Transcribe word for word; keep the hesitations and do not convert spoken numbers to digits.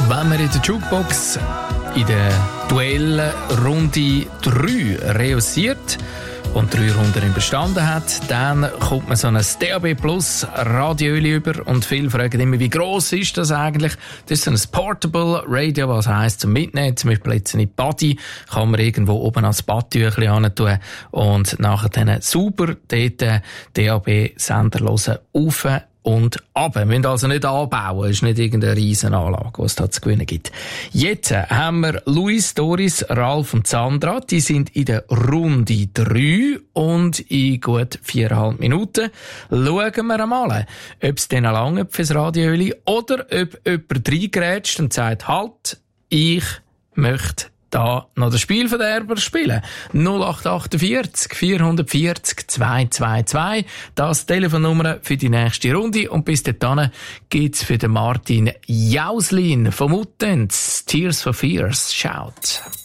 Wenn man in der Jukebox in der Duellrunde drei reüssiert und drei Runden überstanden hat, dann kommt man so ein D A B Plus Radioöli über und viele fragen immer, wie gross ist das eigentlich? Das ist so ein Portable Radio, was heisst zum Mitnehmen, zum Beispiel jetzt in die Body, kann man irgendwo oben als Badtüchli hin tun und nachher dann super dort D A B-Sender hören, auf und ab. Wir müssen also nicht anbauen, es ist nicht irgendeine Riesenanlage, die es da zu gewinnen gibt. Jetzt haben wir Luis, Doris, Ralf und Sandra. Die sind in der Runde drei und in gut viereinhalb Minuten schauen wir einmal, ob es denen lange fürs Radioöli oder ob jemand reingrätscht und sagt, halt, ich möchte da noch das Spielverderber spielen. null acht achtundvierzig vierhundertvierzig zweihundertzweiundzwanzig. Das Telefonnummer für die nächste Runde. Und bis dahin gibt's für den Martin Jauslin vom Utens Tears for Fears. Schaut.